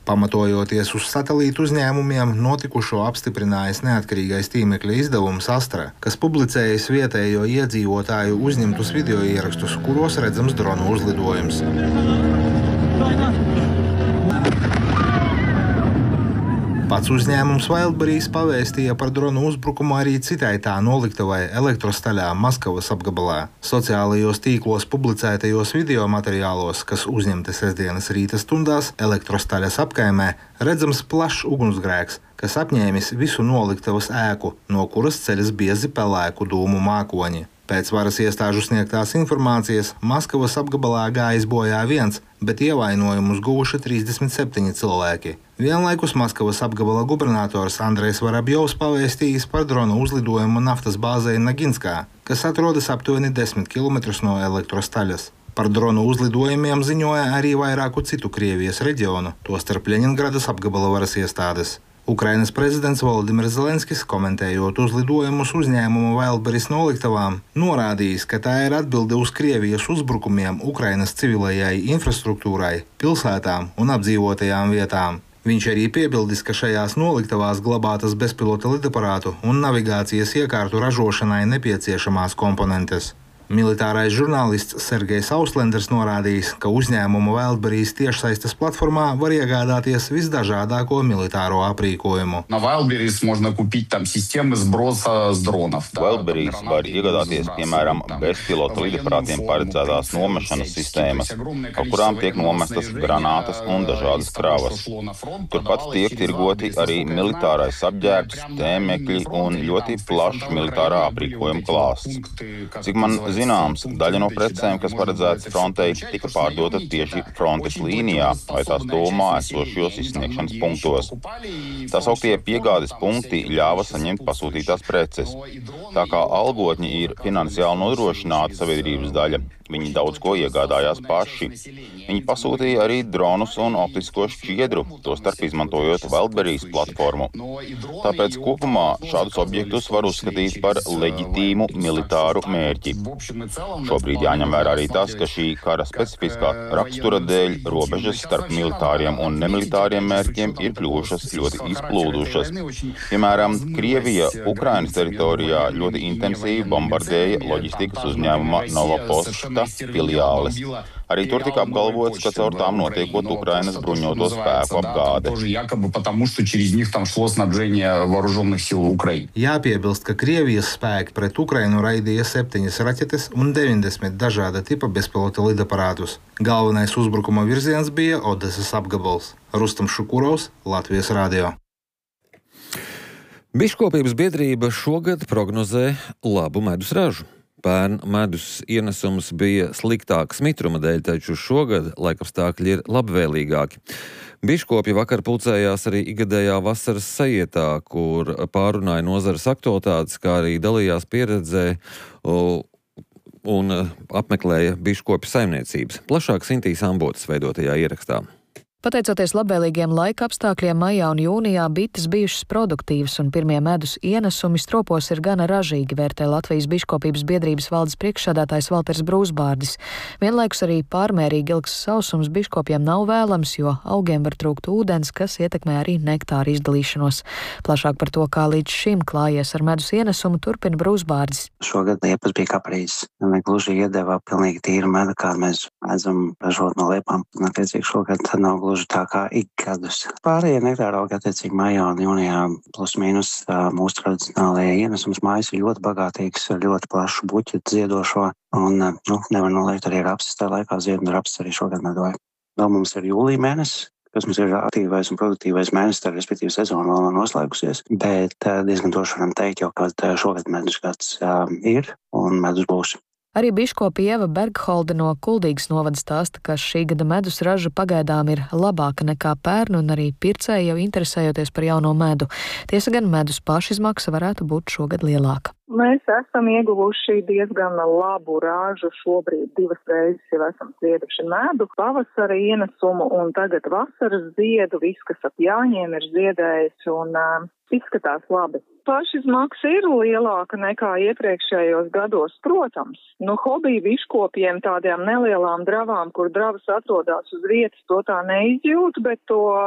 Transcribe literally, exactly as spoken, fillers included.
Pamatojoties uz satelītu uzņēmumiem, notikušo apstiprinājis neatkarīgais tīmekļa izdevums Astra, kas publicējis vietējo iedzīvotāju uzņemtus video ierakstus, kuros redzams dronu uzlidojums. Pats uzņēmums Wildberries pavēstīja par dronu uzbrukumu arī citai tā noliktavai elektrostaļā Maskavas apgabalā. Sociālajos tīklos publicētajos video materiālos, kas uzņemti sestdienas rīta stundās, elektrostaļas apkaimē redzams plašs ugunsgrēks, kas apņēmis visu noliktavas ēku, no kuras ceļas biezi pelēku dūmu mākoņi. Pēc varas iestāžu sniegtās informācijas Maskavas apgabalā gājis bojā viens, bet ievainojumus guvuši trīsdesmit septiņi cilvēki. Vienlaikus Maskavas apgabala gubernators Andrejs Vorobjovs pavēstījis par dronu uzlidojumu naftas bāzei Naginskā, kas atrodas aptuveni desmit kilometrus no elektrostaļas. Par dronu uzlidojumiem ziņoja arī vairāku citu Krievijas reģionu, tostarp Ļeņingradas apgabala varas iestādes. Ukrainas prezidents Volodimirs Zelenskis, komentējot uzlidojumus uzņēmuma Wildberries noliktavām, norādījis, ka tā ir atbilde uz Krievijas uzbrukumiem Ukrainas civilajai infrastruktūrai, pilsētām un apdzīvotajām vietām. Viņš arī piebildis, ka šajās noliktavās glabātas bezpilota lidaparātu un navigācijas iekārtu ražošanai nepieciešamās komponentes. Militārais žurnālists Sergejs Auslenders norādījis, ka uzņēmuma Wildberries tiešsaistes platformā var iegādāties visdažādāko militāro aprīkojumu. На Wildberries можно купить там системы сброса с дронов. Wildberries var iegādāties, piemēram, bezpilota lidaparātiem paredzētās nomešanas sistēmas, ar kurām tiek nomestas granātas un dažādas kravas. Turpat tiek tirgoti arī militārais apģērbs, tēmekļi un ļoti plašs militārā aprīkojuma klāsts. Cik man zināms, daļa no precēm, kas paredzētas frontei, tika pārdota tieši frontes līnijā vai tās tuvumā esošajos izsniegšanas punktos. Tā sauktie piegādes punkti ļāva saņemt pasūtītās preces. Tā kā algotņi ir finansiāli nodrošināta sabiedrības daļa, viņi daudz ko iegādājās paši. Viņi pasūtīja arī dronus un optisko šķiedru, tostarp izmantojot Wildberries platformu. Tāpēc kopumā šādus objektus var uzskatīt par leģitīmu militāru mērķi. Šobrīd jāņem vērā arī tas, ka šī kara specifiskā rakstura dēļ robežas starp militāriem un nemilitāriem mērķiem ir kļuvušas ļoti izplūdušas. Piemēram, Krievija Ukrainas teritorijā ļoti intensīvi bombardēja loģistikas uzņēmuma Novoposta filiāles. Arī tur tika apgalvots, ka caur tām notiekot Ukrainas bruņoto spēku apgāde. Jāpiebilst, ka Krievijas spēki pret Ukrainu raidīja septiņas raķetes un deviņdesmit dažāda tipa bezpilota lidaparātus. Galvenais uzbrukuma virziens bija Odesas apgabals. Rustam Šukurovs, Latvijas radio. Biškopības biedrība šogad prognozē labu medus ražu. Pērn medus ienesums bija sliktāks mitruma dēļ, taču šogad laikapstākļi ir labvēlīgāki. Biškopi vakar pulcējās arī ikgadējā vasaras sajietā, kur pārunāja nozares aktualitātes, kā arī dalījās pieredzē un apmeklēja biškopi saimniecības. Plašāk Sintīs Ambotas veidotajā ierakstā. Pateicoties labvēlīgiem laika apstākļiem, maijā un jūnijā bites bijušas produktīvas un pirmie medus ienesumi stropos ir gana ražīgi, vērtē Latvijas biškopības biedrības valdes priekšsēdētājs Valters Brūsbārdis. Vienlaikus arī pārmērīgi ilgs sausums biškopiem nav vēlams, jo augiem var trūkt ūdens, kas ietekmē arī nektāra izdalīšanos. Plašāk par to, kā līdz šim klājies ar medus ienesumu, turpina Brūsbārdis. Šogad liepas bija kaprīzes. Negluži iedeva pilnīgi tīru medu, kādu mēs redzam ražot no liepām. Un, attiecīgi, šogad nav gluži tā kā ik gadus. Pārējie nektāra augi, attiecīgi, maijā un jūnijā plus mīnus mūsu tradicionālajie ienesums mājas ir ļoti bagātīgs, ar ļoti plašu buķetu ziedošo. Un, nu, nevar noliegt arī rapsis, tā laikā zied un rapsis arī šogad medoja. Vēl mums ir jūlija mēnesis, kas mums ir aktīvais un produktīvais mēnesis, tā respektīvi sezona vēl nav noslēgusies, bet diezgan toši varam teikt jau, ka šogad medus gads um, ir un medus būs. Arī biškope Ieva Bergholde no Kuldīgas novada stāsta, ka šī gada medus raža pagaidām ir labāka nekā pērn, un arī pircēji jau interesējoties par jauno medu. Tiesa gan medus pašizmaksa varētu būt šogad lielāka. Mēs esam ieguvuši diezgan labu rāžu, šobrīd divas reizes jau esam zieduši medu, pavasara ienesumu un tagad vasaras ziedu, viss, kas ap jāņiem ir ziedējis un uh, izskatās labi. Pašizmaksa ir lielāka nekā iepriekšējos gados, protams. Nu, hobiju biškopiem tādām nelielām dravām, kur dravas atrodas uz vietas, to tā neizjūt, bet to